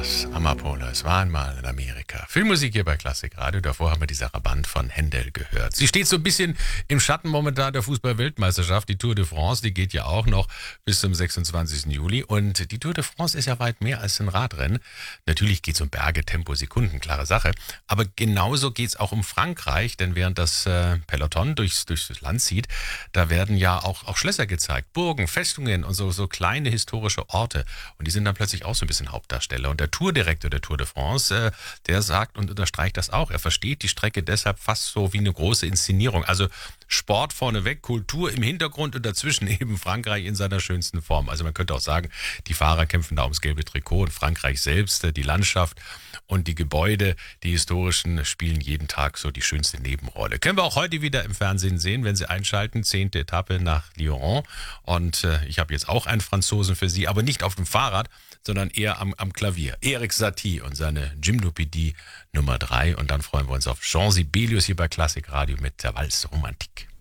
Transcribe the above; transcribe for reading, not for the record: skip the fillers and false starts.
das. Amapola, es war einmal in Amerika. Filmmusik hier bei Klassik Radio. Davor haben wir die Sarabande von Händel gehört. Sie steht so ein bisschen im Schatten momentan der Fußball-Weltmeisterschaft. Die Tour de France, die geht ja auch noch bis zum 26. Juli. Und die Tour de France ist ja weit mehr als ein Radrennen. Natürlich geht es um Berge, Tempo, Sekunden, klare Sache. Aber genauso geht es auch um Frankreich. Denn während das Peloton durchs Land zieht, da werden ja auch Schlösser gezeigt. Burgen, Festungen und so kleine historische Orte. Und die sind dann plötzlich auch so ein bisschen Hauptdarsteller. Und der Tourdirektor der Tour de France, der sagt und unterstreicht das auch. Er versteht die Strecke deshalb fast so wie eine große Inszenierung. Also Sport vorneweg, Kultur im Hintergrund und dazwischen eben Frankreich in seiner schönsten Form. Also man könnte auch sagen, die Fahrer kämpfen da ums gelbe Trikot und Frankreich selbst, die Landschaft und die Gebäude, die historischen, spielen jeden Tag so die schönste Nebenrolle. Können wir auch heute wieder im Fernsehen sehen, wenn Sie einschalten. 10. Etappe nach Lyon. Und ich habe jetzt auch einen Franzosen für Sie, aber nicht auf dem Fahrrad, sondern eher am Klavier. Erik Satie und seine Gymnopädie Nummer 3. Und dann freuen wir uns auf Jean Sibelius hier bei Klassik Radio mit der Walz Romantik.